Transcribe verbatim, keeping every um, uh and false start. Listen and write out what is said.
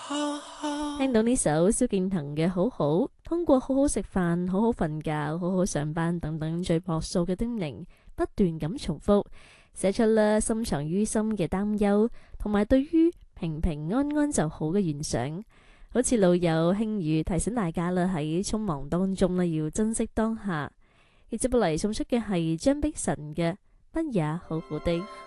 聽到呢首蕭敬騰嘅好好，通過好好食飯、好好瞓覺、好好上班等等最樸素嘅叮嚀，不斷咁重複，寫出啦深藏於心嘅擔憂，同埋對於平平安安就好嘅願想。好似老友輕語提醒大家啦，喺匆忙當中呢要珍惜當下。而接落嚟送出嘅係張碧晨嘅《不也好好的》。